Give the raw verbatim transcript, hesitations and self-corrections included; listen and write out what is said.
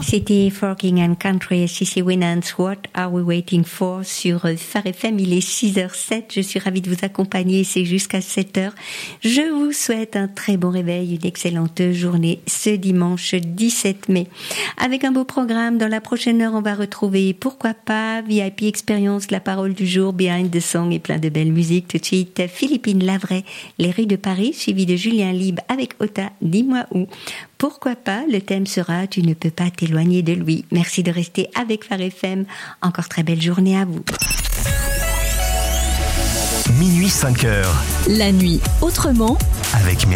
C'était For King and Country, C C Winans, What Are We Waiting For sur Phare F M. Il est six heures zéro sept. Je suis ravie de vous accompagner. C'est jusqu'à sept heures. Je vous souhaite un très bon réveil, une excellente journée ce dimanche dix-sept mai. Avec un beau programme, dans la prochaine heure, on va retrouver Pourquoi pas, V I P Experience, la parole du jour, Behind the Song et plein de belles musiques. Tout de suite, Philippine Lavray, Les rues de Paris, suivi de Julien Libre avec Ota, Dis-moi où. Pourquoi pas, le thème sera Tu ne peux pas t'éloigner de lui. Merci de rester avec Phare F M. Encore très belle journée à vous. Minuit cinq heures. La nuit autrement. Avec Myriam.